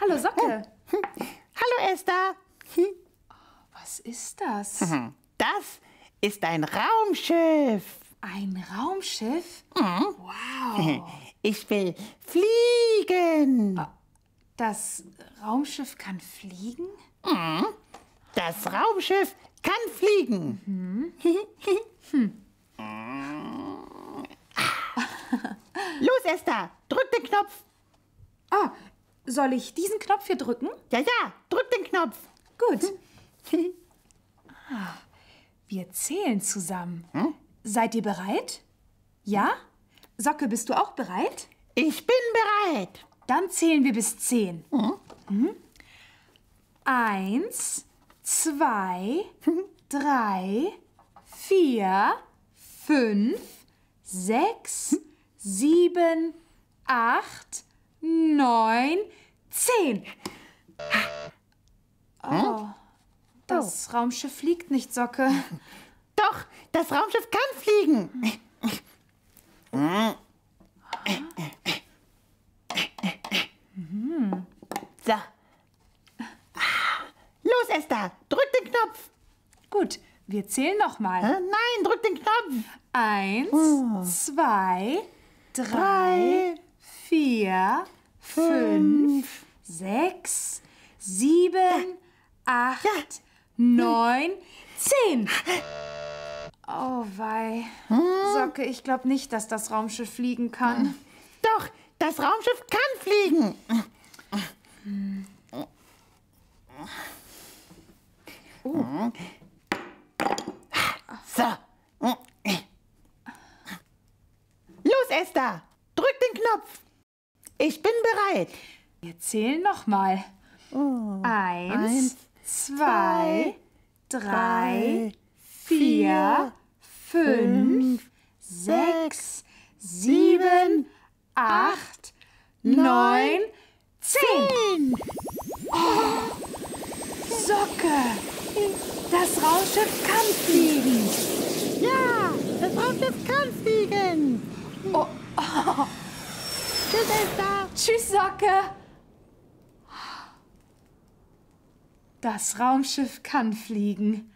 Hallo Socke. Hallo Esther. Was ist das? Das ist ein Raumschiff. Ein Raumschiff? Wow. Ich will fliegen. Das Raumschiff kann fliegen? Das Raumschiff kann fliegen. Los, Esther, drück den Knopf. Soll ich diesen Knopf hier drücken? Ja, drück den Knopf. Gut. Wir zählen zusammen. Seid ihr bereit? Ja? Socke, bist du auch bereit? Ich bin bereit. Dann zählen wir bis 10. 1, 2, 3, 4, 5, 6, 7, 8, 9, 10. Oh, das Raumschiff fliegt nicht, Socke. Doch, das Raumschiff kann fliegen. So. Los, Esther, drück den Knopf. Gut, wir zählen nochmal. Nein, drück den Knopf. 1, 2, 3, 4, 5, 6, 7, 8, 9, 10. Oh wei. Socke, ich glaube nicht, dass das Raumschiff fliegen kann. Doch, das Raumschiff kann fliegen. So. Los, Esther, drück den Knopf. Ich bin bereit. Wir zählen nochmal. 1, 2, 3, 4, 5, 6, 7, 8, 9, 10. Socke, das Raumschiff kann fliegen. Ja, das Raumschiff kann fliegen. Tschüss, Esther. Tschüss, Socke. Das Raumschiff kann fliegen.